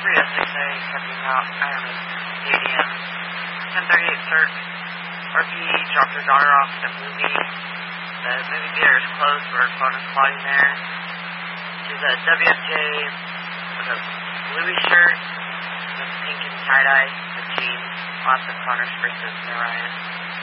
free SXA coming out, I don't know, 8 a.m. 10:38 start. RP dropped her daughter off at the movie. The movie theater is closed. We're applauding there. She's a WFJ with a bluey shirt, with pink and tie-dye, with jeans. Lots of Connors versus Mariah.